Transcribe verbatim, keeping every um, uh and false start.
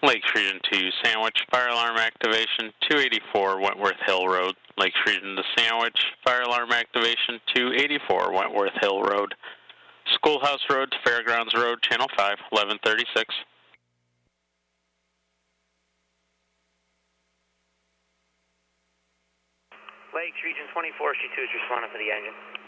Lakes Region two, Sandwich, fire alarm activation two eighty-four Wentworth Hill Road. Lakes Region to Sandwich, fire alarm activation two eighty-four Wentworth Hill Road. Schoolhouse Road to Fairgrounds Road, Channel five, eleven thirty-six. Lakes Region twenty-four, C two is responding for the engine.